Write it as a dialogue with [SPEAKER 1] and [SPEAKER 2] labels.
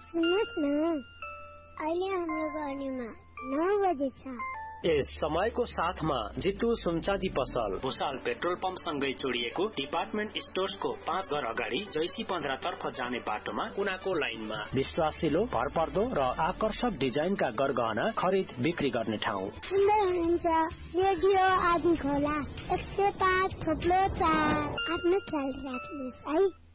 [SPEAKER 1] सुन्नुहोस् न, अहिले हाम्रो गर्नेमा 9 बजे छ।
[SPEAKER 2] यस समयको साथमा जितु सुनचाँदी पसल भुसाल पेट्रोल पम्प सँगै जोडिएको डिपार्टमेन्ट स्टोर्सको 5 घर अगाडि जैसी 15 तर्फ जाने बाटोमा कुनाको लाइनमा विश्वासिलो, भरपर्दो र आकर्षक डिजाइनका गरगहना खरिद बिक्री गर्ने ठाउँ।
[SPEAKER 1] सुन्दै हुनुहुन्छ रेडियो आदि खोला 105.4। आफ्नो ख्याल राख्नुहोस् है।